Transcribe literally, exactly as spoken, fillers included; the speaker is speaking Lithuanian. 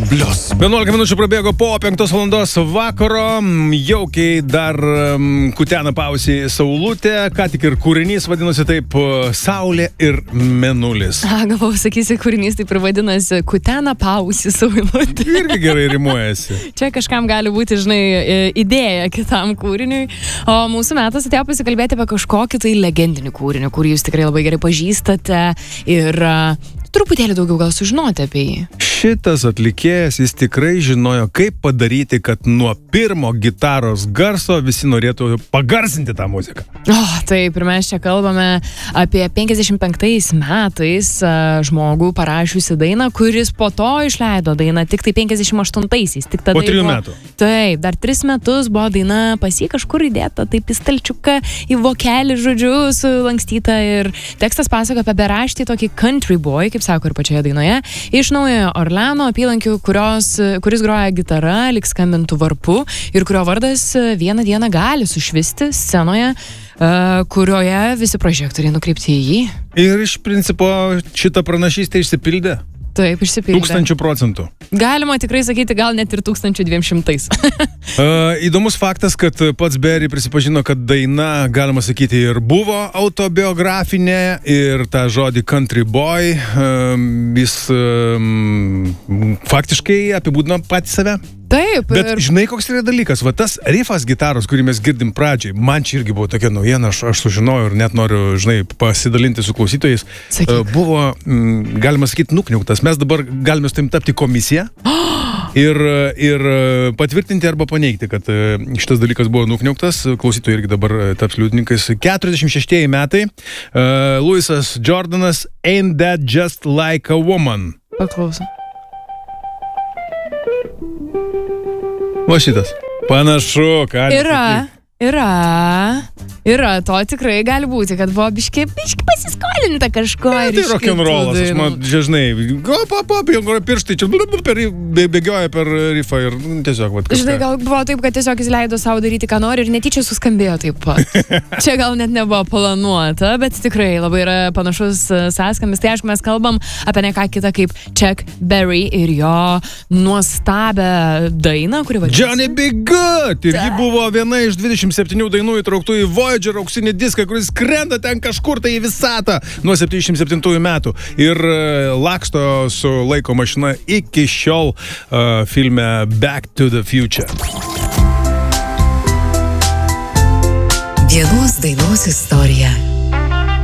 Blius. vienuolika minučių prabėgo po penktos valandos vakaro, jaukiai dar um, kutena pausį saulutė, ką tik ir kūrinys vadinosi taip Saulė ir Mėnulis. A, galvau, sakysi, kūrinys taip ir vadinasi Kutena pausį saulutė. Irgi gerai rimuojasi. Čia kažkam gali būti, žinai, idėja kitam kūriniui. O mūsų metas atėjo pasikalbėti apie kažkokį tai legendinį kūrinį, kurį jūs tikrai labai gerai pažįstate ir uh, truputėlį daugiau gal sužinoti apie jį. Šitas atlikėjas, jis tikrai žinojo, kaip padaryti, kad nuo pirmo gitaros garso visi norėtų pagarsinti tą muziką. O, oh, taip, ir mes čia kalbame apie penkiasdešimt penktais metais uh, žmogų parašiusi dainą, kuris po to išleido dainą tik tai penkiasdešimt aštuntaisiais. Tik tada po trijų buvo, metų. Taip, dar tris metus buvo daina pas jį kažkur įdėta, taip į stalčiuką, į vokelį, žodžiu, sulankstyta ir tekstas pasako apie beraštį tokį country boy, kaip sako ir pačioje dainoje, iš Naujojo Orleano apylankių, kurios, kuris groja gitara, lyg skambintų varpu ir kurio vardas vieną dieną gali sušvisti scenoje, uh, kurioje visi prožektoriai nukreipti į jį. Ir iš principo šitą pranašystę išsipildė. Taip, išsipildė. Tūkstančių procentų. Galima tikrai sakyti, gal net ir tūkstančių dviem šimtais. uh, įdomus faktas, kad pats Berry prisipažino, kad daina, galima sakyti, ir buvo autobiografinė ir tą žodį country boy um, jis um, faktiškai apibūdino patį save. Taip. Bet ir... žinai, koks yra dalykas, va tas rifas gitaros, kurį mes girdim pradžiai, man čia irgi buvo tokia naujiena, aš, aš sužinojau ir net noriu, žinai, pasidalinti su klausytojais. Uh, buvo, mm, galima sakyti, nukniauktas. Mes dabar galime su tavim tapti komisiją ir, ir patvirtinti arba paneigti, kad šitas dalykas buvo nukniauktas. Klausytojai irgi dabar taps liudininkais. keturiasdešimt šeštieji metai. Uh, Louisas Jordanas, Ain't That Just Like a Woman. Paklausom. Va šitas. Panašu, ką. Yra, yra, yra, to tikrai gali būti, kad buvo biški, biški pasiskolinta kažko. Ne, tai rock'n'rollas, aš man, žinai, pop, pop, jau pirštai čia per, bėgioja per rifą ir tiesiog, vat, kažką. Žinai, gal buvo taip, kad tiesiog jis leido savo daryti, ką nori ir netyčia suskambėjo taip pat. Čia gal net nebuvo planuota, bet tikrai labai yra panašus sąskambis. Tai aišku, mes kalbam apie ne ką kitą kaip Chuck Berry ir jo nuostabę dainą, kuri vadinasi Johnny B. Good! Ir ji buvo viena iš dvidešimt septynių dainų įtrauktų į Voyager auksinį diską, kuris krenta ten kažkur tai į visatą nuo septyniasdešimt septintųjų metų. Ir uh, laksto su laiko mašina iki šiol uh, filme Back to the Future. Vienos dainos istorija.